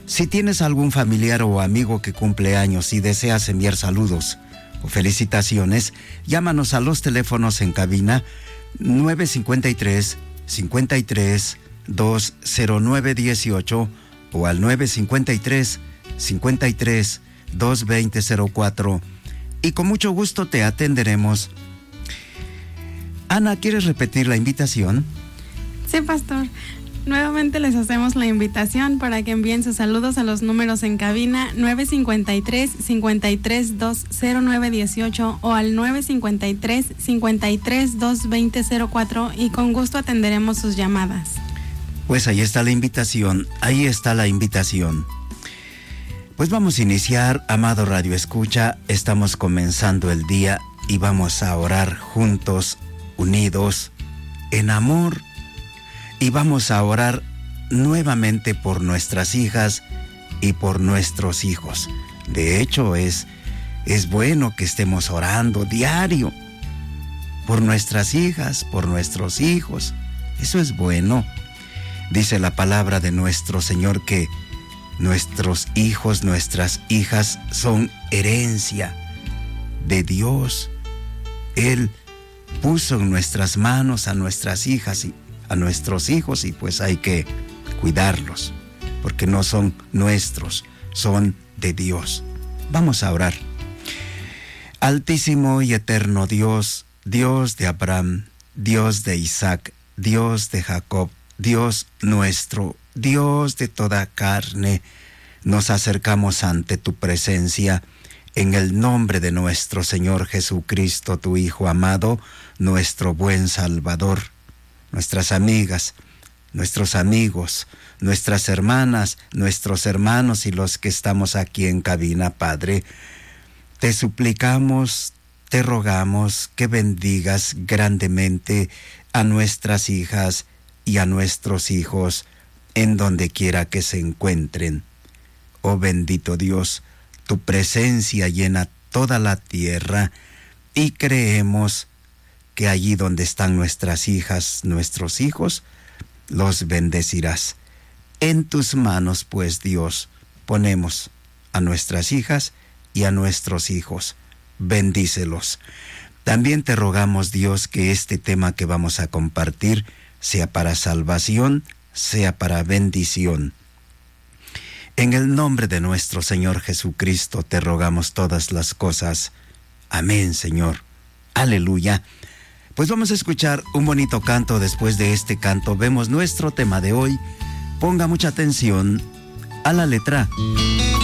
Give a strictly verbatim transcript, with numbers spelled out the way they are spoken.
Si tienes algún familiar o amigo que cumple años y deseas enviar saludos o felicitaciones, llámanos a los teléfonos en cabina nueve cinco tres, cinco tres, dos cero nueve uno ocho o al nueve cinco tres, cinco tres, dos dos cero cero cuatro, y con mucho gusto te atenderemos. Ana, ¿quieres repetir la invitación? Sí, pastor. Nuevamente les hacemos la invitación para que envíen sus saludos a los números en cabina nueve cinco tres, cinco tres, dos cero nueve uno ocho o al nueve cinco tres, cinco tres, dos dos cero cero cuatro, y con gusto atenderemos sus llamadas. Pues ahí está la invitación, ahí está la invitación. Pues vamos a iniciar, amado Radio Escucha, estamos comenzando el día y vamos a orar juntos, unidos, en amor. Y vamos a orar nuevamente por nuestras hijas y por nuestros hijos. De hecho, es, es bueno que estemos orando diario por nuestras hijas, por nuestros hijos. Eso es bueno. Dice la palabra de nuestro Señor que nuestros hijos, nuestras hijas son herencia de Dios. Él puso en nuestras manos a nuestras hijas y a nuestros hijos, y pues hay que cuidarlos, porque no son nuestros, son de Dios. Vamos a orar. Altísimo y eterno Dios, Dios de Abraham, Dios de Isaac, Dios de Jacob, Dios nuestro, Dios de toda carne, nos acercamos ante tu presencia en el nombre de nuestro Señor Jesucristo, tu Hijo amado, nuestro buen Salvador. Nuestras amigas, nuestros amigos, nuestras hermanas, nuestros hermanos y los que estamos aquí en cabina, Padre, te suplicamos, te rogamos que bendigas grandemente a nuestras hijas y a nuestros hijos en donde quiera que se encuentren. Oh bendito Dios, tu presencia llena toda la tierra y creemos que allí donde están nuestras hijas, nuestros hijos, los bendecirás. En tus manos, pues, Dios, ponemos a nuestras hijas y a nuestros hijos. Bendícelos. También te rogamos, Dios, que este tema que vamos a compartir sea para salvación, sea para bendición. En el nombre de nuestro Señor Jesucristo te rogamos todas las cosas. Amén, Señor. Aleluya. Pues vamos a escuchar un bonito canto. Después de este canto vemos nuestro tema de hoy. Ponga mucha atención a la letra.